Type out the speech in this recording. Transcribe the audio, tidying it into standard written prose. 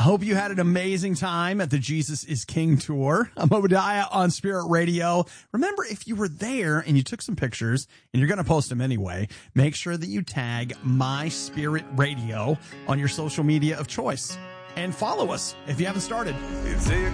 Hope you had an amazing time at the Jesus is King tour. I'm Obadiah on Spirit Radio. Remember, if you were there and you took some pictures, and you're going to post them anyway, make sure that you tag My Spirit Radio on your social media of choice. And follow us if you haven't started.